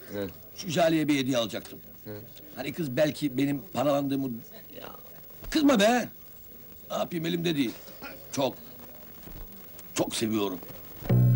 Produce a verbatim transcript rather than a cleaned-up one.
Evet. Şu Jale'ye bir hediye alacaktım. Evet. Hani kız belki benim paralandığımı... Ya, kızma be! Ne yapayım, elimde değil. Çok, çok seviyorum.